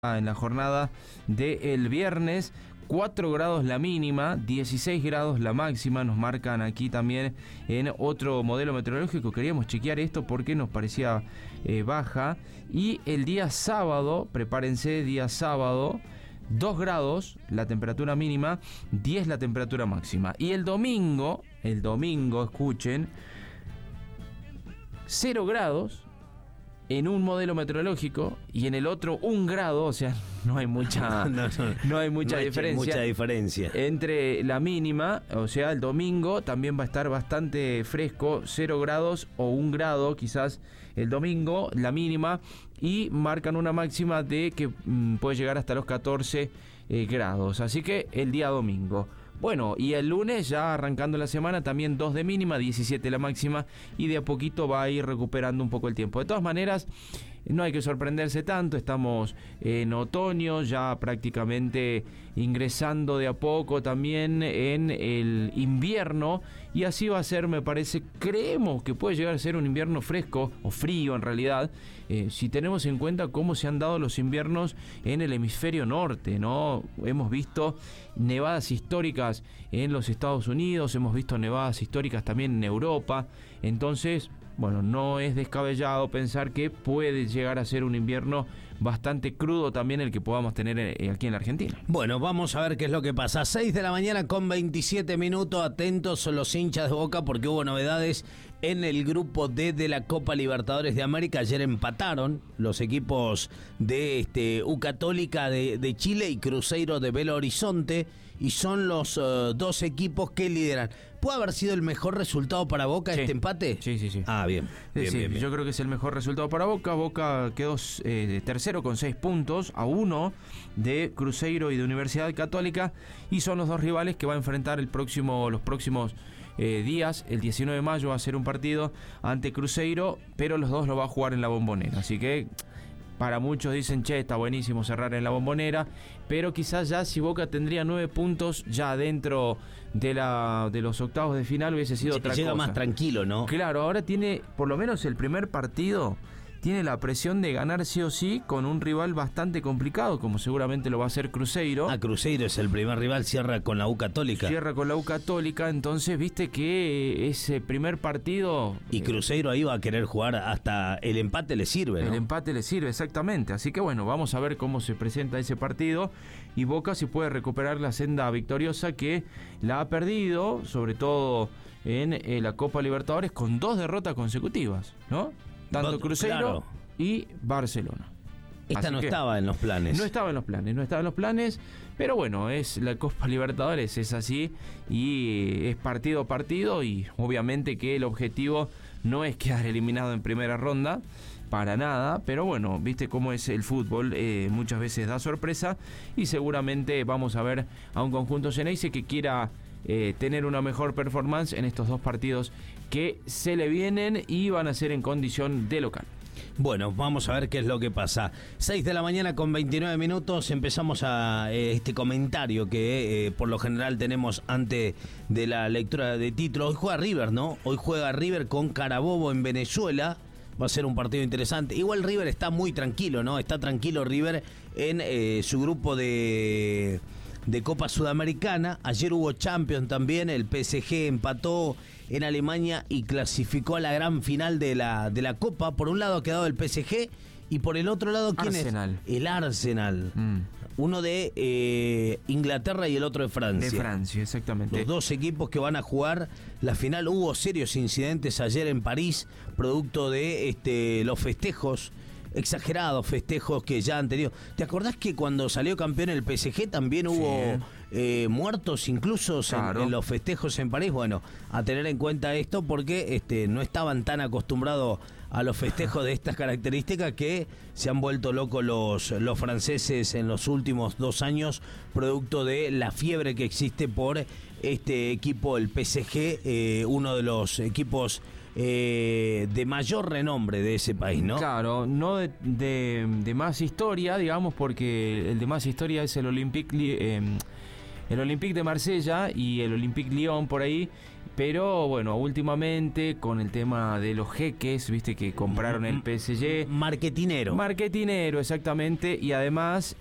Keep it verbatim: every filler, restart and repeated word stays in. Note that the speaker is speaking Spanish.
En la jornada del viernes, cuatro grados la mínima, dieciséis grados la máxima, nos marcan aquí también en otro modelo meteorológico. Queríamos chequear esto porque nos parecía eh, baja. Y el día sábado, prepárense, día sábado, dos grados la temperatura mínima, diez la temperatura máxima. Y el domingo, el domingo, escuchen, cero grados en un modelo meteorológico y en el otro un grado, o sea, no hay mucha no, no, no hay mucha no diferencia, mucha diferencia entre la mínima, o sea, el domingo también va a estar bastante fresco, cero grados o un grado quizás el domingo, la mínima, y marcan una máxima de que mmm, puede llegar hasta los catorce eh, grados, así que el día domingo. Bueno, y el lunes, ya arrancando la semana, también dos de mínima, diecisiete la máxima, y de a poquito va a ir recuperando un poco el tiempo. De todas maneras, no hay que sorprenderse tanto, estamos en otoño, ya prácticamente ingresando de a poco también en el invierno, y así va a ser, me parece, creemos que puede llegar a ser un invierno fresco, o frío en realidad, eh, si tenemos en cuenta cómo se han dado los inviernos en el hemisferio norte, ¿no? Hemos visto nevadas históricas en los Estados Unidos, hemos visto nevadas históricas también en Europa, entonces, bueno, no es descabellado pensar que puede llegar a ser un invierno bastante crudo también el que podamos tener aquí en la Argentina. Bueno, vamos a ver qué es lo que pasa. seis de la mañana con veintisiete minutos, atentos los hinchas de Boca porque hubo novedades en el grupo D de la Copa Libertadores de América. Ayer empataron los equipos de este, U Católica de, de Chile y Cruzeiro de Belo Horizonte, y son los uh, dos equipos que lideran. ¿Puede haber sido el mejor resultado para Boca sí. este empate? Sí, sí, sí. Ah, bien. bien, sí, bien, bien. Yo creo que es el mejor resultado para Boca. Boca quedó eh, tercero con seis puntos a uno de Cruzeiro y de Universidad Católica, y son los dos rivales que va a enfrentar el próximo, los próximos eh, días. El diecinueve de mayo va a ser un partido ante Cruzeiro, pero los dos lo va a jugar en la Bombonera, así que para muchos dicen, che, está buenísimo cerrar en la Bombonera, pero quizás ya si Boca tendría nueve puntos ya dentro de la de los octavos de final hubiese sido otra cosa. Llega más tranquilo, ¿no? Claro, ahora tiene, por lo menos el primer partido, tiene la presión de ganar sí o sí con un rival bastante complicado, como seguramente lo va a hacer Cruzeiro. Ah, Cruzeiro es el primer rival, cierra con la U Católica. Cierra con la U Católica, entonces viste que ese primer partido... Y Cruzeiro ahí va a querer jugar hasta el empate le sirve, ¿no? El empate le sirve, exactamente. Así que bueno, vamos a ver cómo se presenta ese partido, y Boca si puede recuperar la senda victoriosa que la ha perdido, sobre en eh, la Copa Libertadores, con dos derrotas consecutivas, ¿no? Tanto Cruzeiro claro. y Barcelona. Esta Así no estaba en los planes. No estaba en los planes, no estaba en los planes, pero bueno, es la Copa Libertadores, es así, y es partido a partido, y obviamente que el objetivo no es quedar eliminado en primera ronda, para nada, pero bueno, viste cómo es el fútbol, eh, muchas veces da sorpresa, y seguramente vamos a ver a un conjunto Xeneize que quiera Eh, tener una mejor performance en estos dos partidos que se le vienen y van a ser en condición de local. Bueno, vamos a ver qué es lo que pasa. seis de la mañana con veintinueve minutos, empezamos a eh, este comentario que eh, por lo general tenemos antes de la lectura de título. Hoy juega River, ¿no? Hoy juega River con Carabobo en Venezuela. Va a ser un partido interesante. Igual River está muy tranquilo, ¿no? Está tranquilo River en eh, su grupo de... de Copa Sudamericana. Ayer hubo Champions también, el P S G empató en Alemania y clasificó a la gran final de la, de la Copa. Por un lado ha quedado el P S G y por el otro lado, ¿quién Arsenal. es? El Arsenal. Mm. Uno de eh, Inglaterra y el otro de Francia. De Francia, exactamente. Los dos equipos que van a jugar la final. Hubo serios incidentes ayer en París, producto de este, los festejos, exagerados festejos que ya han tenido. ¿Te acordás que cuando salió campeón el P S G también hubo sí. eh, muertos incluso claro. en, en los festejos en París? Bueno, a tener en cuenta esto porque este, no estaban tan acostumbrados a los festejos de estas características, que se han vuelto locos los, los franceses en los últimos dos años, producto de la fiebre que existe por este equipo, el P S G, eh, uno de los equipos eh, de mayor renombre de ese país, ¿no? Claro, no de, de, de más historia, digamos, porque el de más historia es el Olympique, eh, el Olympique de Marsella y el Olympique Lyon por ahí, Pero bueno, últimamente con el tema de los jeques, viste que compraron el P S G. Marketinero. Marketinero, exactamente. Y además